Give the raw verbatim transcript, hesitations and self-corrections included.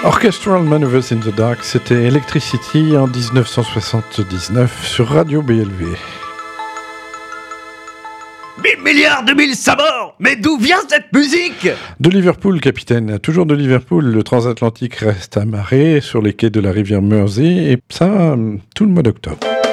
Orchestral Maneuvers in the Dark, c'était Electricity en dix-neuf cent soixante-dix-neuf sur Radio B L V. Mille milliards de mille sabords. Mais d'où vient cette musique? De Liverpool, capitaine. Toujours de Liverpool, le transatlantique reste amarré sur les quais de la rivière Mersey, et ça, tout le mois d'octobre.